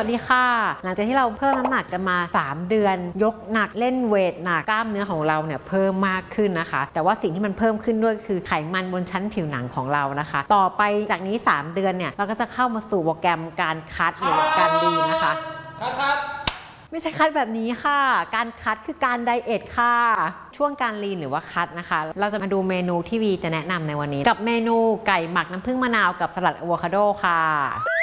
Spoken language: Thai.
วัสดีค่ะหลังจากที่เราเพิ่มน้ำหนักกันมา3เดือนยกหนักเล่นเวทหนักกล้ามเนื้อของเราเนี่ยเพิ่มมากขึ้นนะคะแต่ว่าสิ่งที่มันเพิ่มขึ้นด้วยคือไขมันบนชั้นผิวหนังของเรานะคะต่อไปจากนี้3เดือนเนี่ยเราก็จะเข้ามาสู่โปรแกรมการคัดหรือการลีนนะคะครับไม่ใช่คัดแบบนี้ค่ะการคัดคือการไดเอทค่ะช่วงการลีนหรือว่าคัดนะคะเราจะมาดูเมนูที่วีจะแนะนำในวันนี้กับเมนูไก่หมักน้ำผึ้งมะนาวกับสลัดอะโวคาโดค่ะ